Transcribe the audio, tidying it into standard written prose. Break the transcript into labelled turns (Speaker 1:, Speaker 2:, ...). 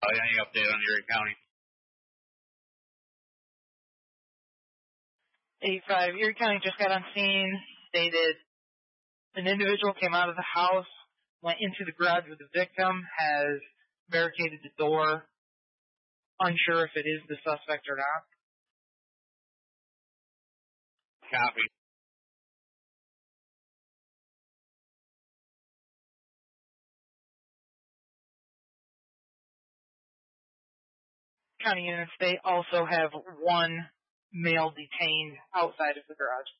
Speaker 1: Any update on Erie County?
Speaker 2: 8-5. Erie County just got on scene, stated an individual came out of the house, went into the garage with the victim, has barricaded the door. Unsure if it is the suspect or not.
Speaker 1: Copy.
Speaker 2: County units, they also have one male detained outside of the garage.